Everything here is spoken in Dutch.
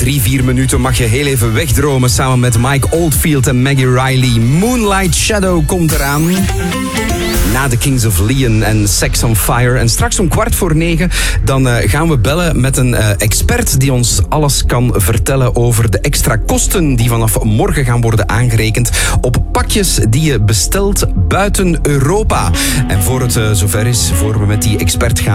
3-4 minuten mag je heel even wegdromen samen met Mike Oldfield en Maggie Riley. Moonlight Shadow komt eraan. Na de Kings of Leon en Sex on Fire. En straks om 9:15 dan gaan we bellen met een expert die ons alles kan vertellen over de extra kosten die vanaf morgen gaan worden aangerekend op pakjes die je bestelt buiten Europa. En voor het zover is, voor we met die expert gaan